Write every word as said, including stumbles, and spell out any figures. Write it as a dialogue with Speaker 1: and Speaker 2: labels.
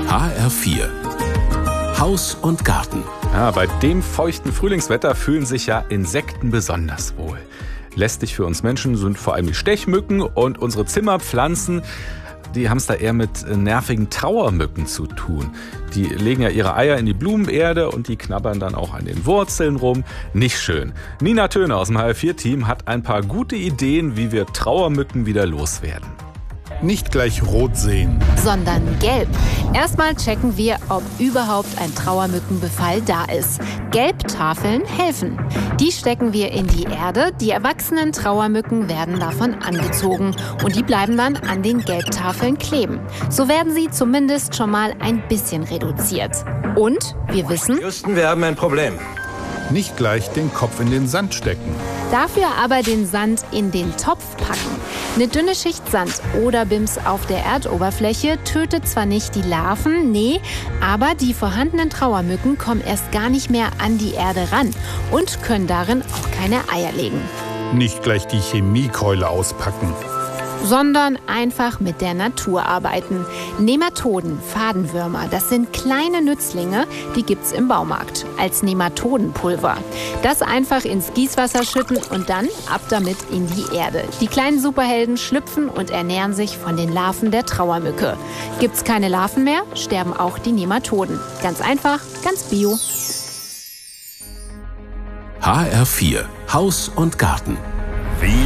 Speaker 1: H R vier Haus und Garten.
Speaker 2: Ja, bei dem feuchten Frühlingswetter fühlen sich ja Insekten besonders wohl. Lästig für uns Menschen sind vor allem die Stechmücken und unsere Zimmerpflanzen, die haben es da eher mit nervigen Trauermücken zu tun. Die legen ja ihre Eier in die Blumenerde und die knabbern dann auch an den Wurzeln rum. Nicht schön. Nina Töne aus dem H R vier Team hat ein paar gute Ideen, wie wir Trauermücken wieder loswerden.
Speaker 3: Nicht gleich rot sehen,
Speaker 4: sondern gelb. Erstmal checken wir, ob überhaupt ein Trauermückenbefall da ist. Gelbtafeln helfen. Die stecken wir in die Erde. Die erwachsenen Trauermücken werden davon angezogen und die bleiben dann an den Gelbtafeln kleben. So werden sie zumindest schon mal ein bisschen reduziert. Und wir wissen,
Speaker 5: Houston, wir haben ein Problem.
Speaker 3: nicht gleich den Kopf in den Sand stecken.
Speaker 4: dafür aber den Sand in den Topf packen. Eine dünne Schicht Sand oder Bims auf der Erdoberfläche tötet zwar nicht die Larven, nee, aber die vorhandenen Trauermücken kommen erst gar nicht mehr an die Erde ran und können darin auch keine Eier legen.
Speaker 3: Nicht gleich die Chemiekeule auspacken.
Speaker 4: Sondern einfach mit der Natur arbeiten. Nematoden, Fadenwürmer, das sind kleine Nützlinge, die gibt's im Baumarkt als Nematodenpulver. Das einfach ins Gießwasser schütten und dann ab damit in die Erde. Die kleinen Superhelden schlüpfen und ernähren sich von den Larven der Trauermücke. Gibt's keine Larven mehr, sterben auch die Nematoden. Ganz einfach, ganz bio.
Speaker 1: H R vier Haus und Garten.